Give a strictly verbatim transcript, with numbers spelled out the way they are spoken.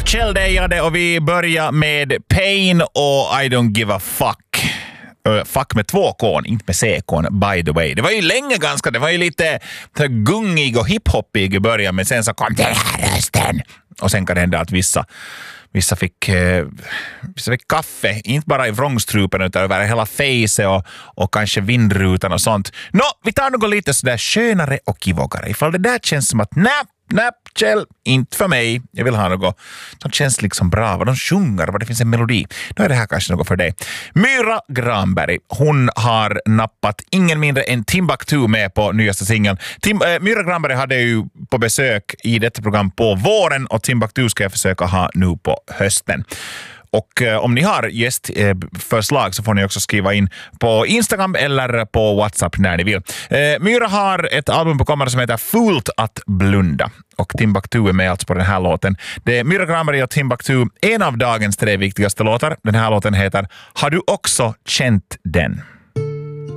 Kjelldejade och vi börjar med Pain och I don't give a fuck. Uh, fuck med två kon, inte med C-kon, by the way. Det var ju länge ganska, det var ju lite gungig och hiphoppig i början, men sen så kom den här rösten. Och sen kan det hända att vissa Vissa fick, eh, vissa fick kaffe, inte bara i vrångstrupen utan över hela face och, och kanske vindrutan och sånt. Nå, vi tar något lite sådär skönare och kivågare. Ifall det där känns som att näpp, näpp, Kjell, inte för mig. Jag vill ha något som känns liksom bra, vad de sjunger, vad det finns en melodi. Då är det här kanske något för dig. Myra Granberg, hon har nappat ingen mindre än Timbuktu med på nyaste singeln. Tim, äh, Myra Granberg hade ju på besök i detta program på våren och Timbuktu ska jag försöka ha nu på hösten. Och eh, om ni har gästförslag så får ni också skriva in på Instagram eller på WhatsApp när ni vill. Eh, Myra har ett album på kommande som heter Fult att blunda. Och Timbuktu är med alltså på den här låten. Det är Myra Granberg och Timbuktu, en av dagens tre viktigaste låtar. Den här låten heter Har du också känt den?